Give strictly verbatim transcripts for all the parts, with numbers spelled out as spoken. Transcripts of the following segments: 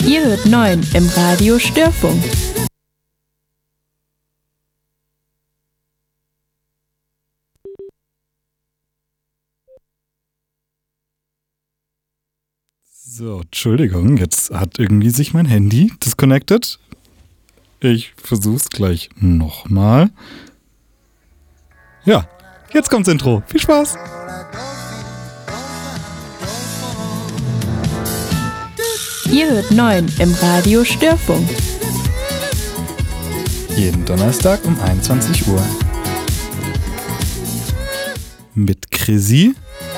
Ihr hört neun im Radio Störfunk. So, Entschuldigung, jetzt hat irgendwie sich mein Handy disconnected. Ich versuch's gleich nochmal. Ja, jetzt kommt's Intro. Viel Spaß! Ihr hört neun im Radio Störfunk. Jeden Donnerstag um einundzwanzig Uhr. Mit Chrissy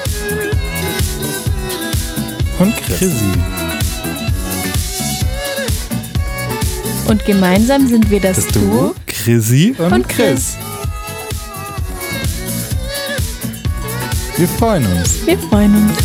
und Chrissy. Und gemeinsam sind wir das, Das Duo Duo Chrissy und, und Chris. Chris. Wir freuen uns. Wir freuen uns.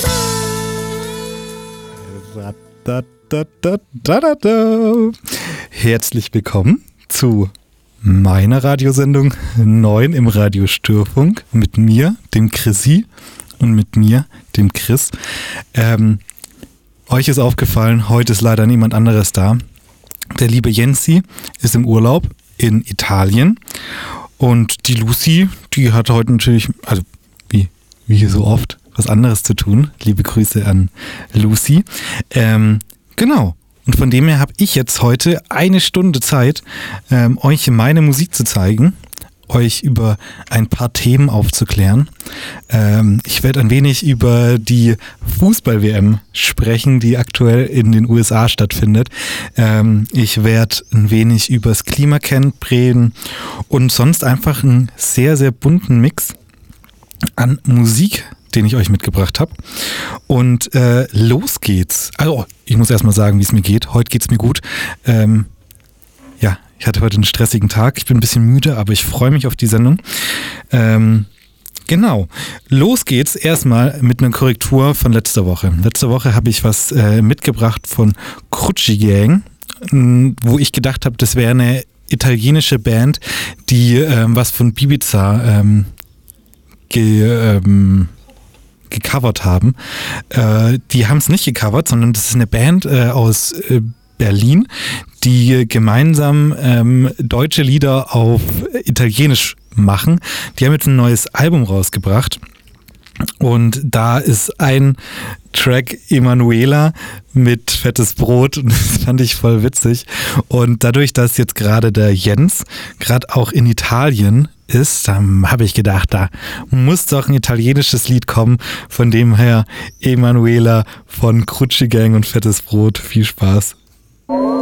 Da, da, da, da, da, da. Herzlich willkommen zu meiner Radiosendung neun im Radio Störfunk mit mir, dem Chrissy, und mit mir, dem Chris. Ähm, euch ist aufgefallen, heute ist leider niemand anderes da. Der liebe Jensi ist im Urlaub in Italien und die Lucy, die hat heute natürlich, also wie, wie so oft, was anderes zu tun. Liebe Grüße an Lucy. Ähm, genau. Und von dem her habe ich jetzt heute eine Stunde Zeit, ähm, euch meine Musik zu zeigen, euch über ein paar Themen aufzuklären. Ähm, ich werde ein wenig über die Fußball-W M sprechen, die aktuell in den U S A stattfindet. Ähm, ich werde ein wenig über das Klimacamp reden und sonst einfach einen sehr, sehr bunten Mix an Musik, den ich euch mitgebracht habe. Und äh, los geht's. Also, ich muss erstmal sagen, wie es mir geht. Heute geht's mir gut. Ähm, ja, ich hatte heute einen stressigen Tag. Ich bin ein bisschen müde, aber ich freue mich auf die Sendung. Ähm, genau. Los geht's erstmal mit einer Korrektur von letzter Woche. Letzte Woche habe ich was äh, mitgebracht von Crucci Gang, wo ich gedacht habe, das wäre eine italienische Band, die ähm, was von Ibiza ähm, ge, ähm, gecovert haben. Äh, die haben es nicht gecovert, sondern das ist eine Band äh, aus äh, Berlin, die gemeinsam ähm, deutsche Lieder auf Italienisch machen. Die haben jetzt ein neues Album rausgebracht und da ist ein Track Emanuela mit Fettes Brot und das fand ich voll witzig. Und dadurch, dass jetzt gerade der Jens gerade auch in Italien ist, da habe ich gedacht, da muss doch ein italienisches Lied kommen. Von dem her Emanuela von Crucci Gang und Fettes Brot. Viel Spaß.